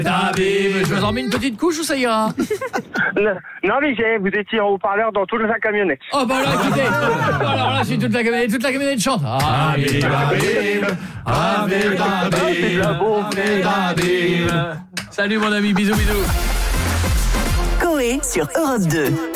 Habib, je vous en mets une petite couche ou ça ira? Non, mais vous étiez en haut-parleur dans toute la camionnette. Oh bah là, écoutez, alors là, c'est toute la camionnette chante. Habib, Habib, Habib, Habib, Habib. Salut mon ami, bisous, bisous. Coé sur Europe 2.